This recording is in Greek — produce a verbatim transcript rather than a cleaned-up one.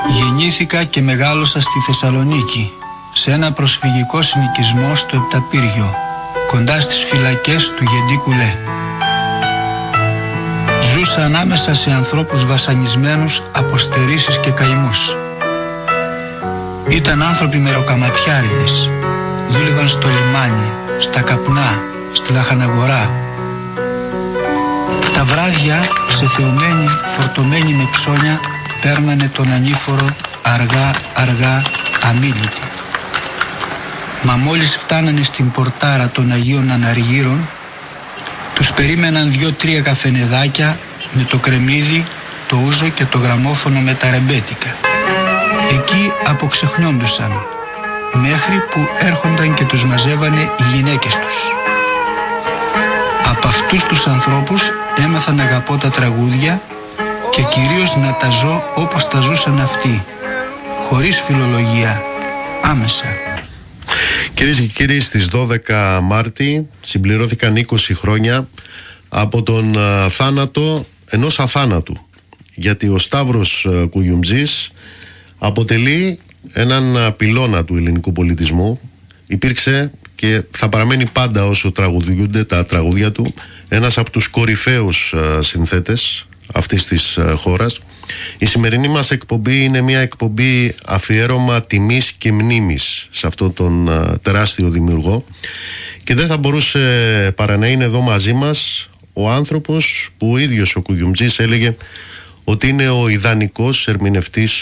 Γεννήθηκα και μεγάλωσα στη Θεσσαλονίκη, σε ένα προσφυγικό συνοικισμό στο Επταπύργιο, κοντά στις φυλακές του Γεντίκου Λέ. Ζούσα ανάμεσα σε ανθρώπους βασανισμένους από στερήσεις και καημούς. Ήταν άνθρωποι μεροκαματιάριδες, δούλευαν στο λιμάνι, στα καπνά, στη λαχαναγορά. Τα βράδια, ξεθεωμένοι, φορτωμένοι με ψώνια, παίρνανε τον ανήφορο αργά αργά αμίλητοι. Μα μόλις φτάνανε στην πορτάρα των Αγίων Αναργύρων, τους περίμεναν δυο-τρία καφενεδάκια με το κρεμμύδι, το ούζο και το γραμμόφωνο με τα ρεμπέτικα. Εκεί αποξεχνιόντουσαν, μέχρι που έρχονταν και τους μαζεύανε οι γυναίκες τους. Από αυτούς τους ανθρώπους έμαθα να αγαπώ τα τραγούδια και κυρίως να τα ζω όπως τα ζούσαν αυτοί, χωρίς φιλολογία, άμεσα. Κυρίες και κύριοι, στις δώδεκα Μάρτη συμπληρώθηκαν είκοσι χρόνια από τον uh, θάνατο ενός αθάνατου, γιατί ο Σταύρος uh, Κουγιουμτζής αποτελεί έναν uh, πυλώνα του ελληνικού πολιτισμού. Υπήρξε και θα παραμένει πάντα, όσο τραγουδιούνται τα τραγούδια του, ένας από τους κορυφαίους uh, συνθέτες αυτής της uh, χώρας. Η σημερινή μας εκπομπή είναι μια εκπομπή αφιέρωμα τιμής και μνήμης σε αυτόν τον uh, τεράστιο δημιουργό, και δεν θα μπορούσε παρά να είναι εδώ μαζί μας ο άνθρωπος που ο ίδιος ο Κουγιουμτζής έλεγε ότι είναι ο ιδανικός ερμηνευτής